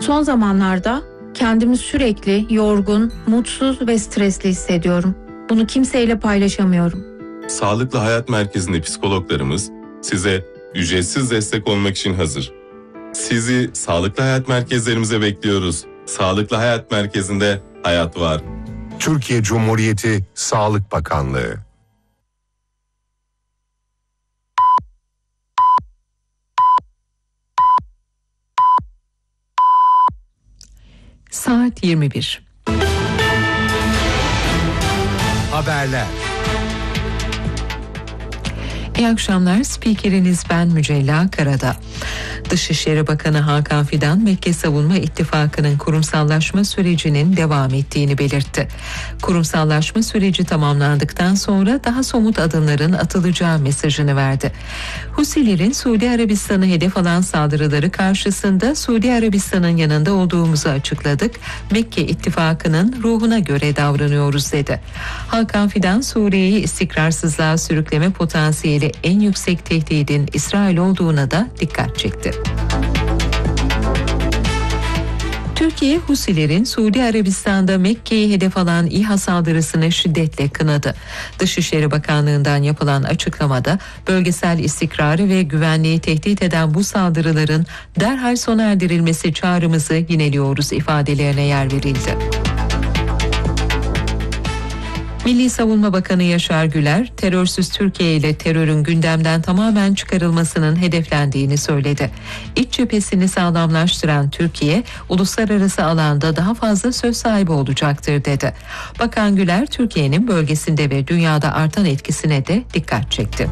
Son zamanlarda kendimi sürekli yorgun, mutsuz ve stresli hissediyorum. Bunu kimseyle paylaşamıyorum. Sağlıklı Hayat Merkezi'nde psikologlarımız size ücretsiz destek olmak için hazır. Sizi Sağlıklı Hayat Merkezlerimize bekliyoruz. Sağlıklı Hayat Merkezi'nde hayat var. Türkiye Cumhuriyeti Sağlık Bakanlığı. Saat 21. Haberler. İyi akşamlar. Spikeriniz ben Mücella Karada. Dışişleri Bakanı Hakan Fidan, Mekke Savunma İttifakı'nın kurumsallaşma sürecinin devam ettiğini belirtti. Kurumsallaşma süreci tamamlandıktan sonra daha somut adımların atılacağı mesajını verdi. Husilerin Suudi Arabistan'ı hedef alan saldırıları karşısında Suudi Arabistan'ın yanında olduğumuzu açıkladık. Mekke İttifakı'nın ruhuna göre davranıyoruz dedi. Hakan Fidan, Suriye'yi istikrarsızlığa sürükleme potansiyeli en yüksek tehdidin İsrail olduğuna da dikkat çekti. Türkiye, Husilerin Suudi Arabistan'da Mekke'yi hedef alan İHA saldırısını şiddetle kınadı. Dışişleri Bakanlığı'ndan yapılan açıklamada bölgesel istikrarı ve güvenliği tehdit eden bu saldırıların derhal sona erdirilmesi çağrımızı yineliyoruz ifadelerine yer verildi. Milli Savunma Bakanı Yaşar Güler, terörsüz Türkiye ile terörün gündemden tamamen çıkarılmasının hedeflendiğini söyledi. İç cephesini sağlamlaştıran Türkiye, uluslararası alanda daha fazla söz sahibi olacaktır dedi. Bakan Güler, Türkiye'nin bölgesinde ve dünyada artan etkisine de dikkat çekti.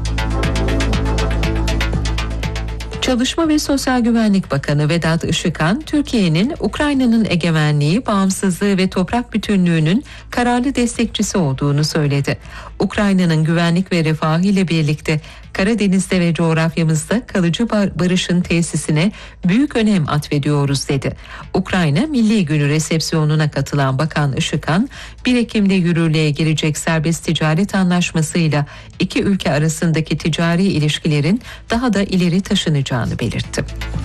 Çalışma ve Sosyal Güvenlik Bakanı Vedat Işıkhan, Türkiye'nin Ukrayna'nın egemenliği, bağımsızlığı ve toprak bütünlüğünün kararlı destekçisi olduğunu söyledi. Ukrayna'nın güvenlik ve refahı ile birlikte Karadeniz'de ve coğrafyamızda kalıcı barışın tesisine büyük önem atfediyoruz dedi. Ukrayna Milli Günü resepsiyonuna katılan Bakan Işıkhan, 1 Ekim'de yürürlüğe girecek serbest ticaret anlaşmasıyla iki ülke arasındaki ticari ilişkilerin daha da ileri taşınacağını belirtti.